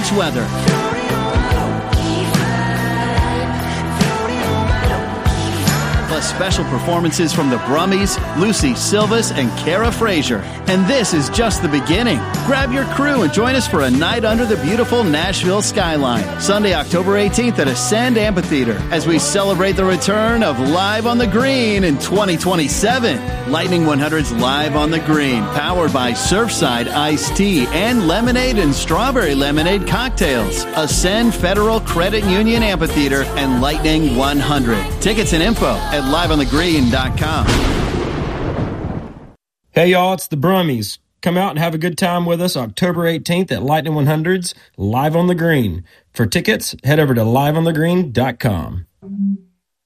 beach weather. Plus special performances from the Brummies, Lucy Silvas, and Kara Frazier. And this is just the beginning. Grab your crew and join us for a night under the beautiful Nashville skyline. Sunday, October 18th at Ascend Amphitheater as we celebrate the return of Live on the Green in 2027. Lightning 100's Live on the Green, powered by Surfside Iced Tea and lemonade and strawberry lemonade cocktails. Ascend Federal Credit Union Amphitheater and Lightning 100. Tickets and info at liveonthegreen.com. Hey y'all, it's the Brummies. Come out and have a good time with us October 18th at Lightning 100's Live on the Green. For tickets, head over to liveonthegreen.com.